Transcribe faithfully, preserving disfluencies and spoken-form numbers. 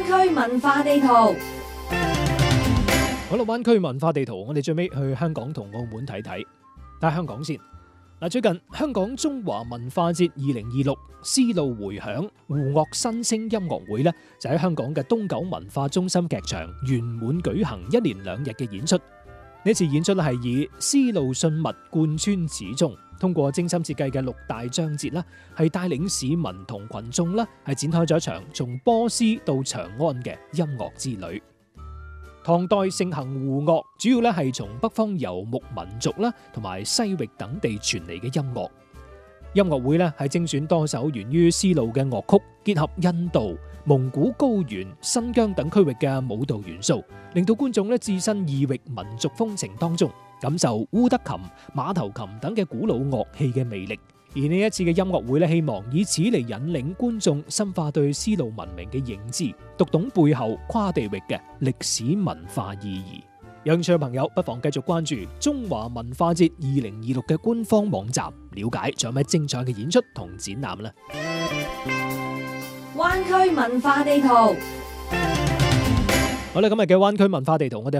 灣區文化地圖。 好啦，灣區文化地圖，我哋最尾去香港同澳門睇睇。睇下香港先。嗱，最近香港中華文化節二零二六絲路迴響湖樂新聲音樂會咧，就喺香港嘅東九文化中心劇場圓滿舉行一連兩日嘅演出。呢次演出咧係以絲路信物貫穿始終，通過精心設計嘅六大章節啦，係帶領市民同群眾啦，係展開咗一場從波斯到長安嘅音樂之旅。唐代盛行胡樂，主要咧係從北方游牧民族啦，同埋西域等地傳嚟嘅音樂。音樂會咧係精選多首源於絲路嘅樂曲，結合印度、蒙古高原、新疆等區域嘅舞蹈元素，令到觀眾咧置身異域民族風情當中，感受烏德琴、馬頭琴等嘅古老樂器嘅魅力。而呢一次嘅音樂會咧，希望以此嚟引領觀眾深化對絲路文明嘅認知，讀懂背後跨地域嘅歷史文化意義。有興趣嘅朋友不妨繼續關注中華文化節二零二六嘅官方網站，了解仲有咩精彩嘅演出同展覽啦。 灣區文化地圖。 好啦，今日嘅灣區文化地圖，我哋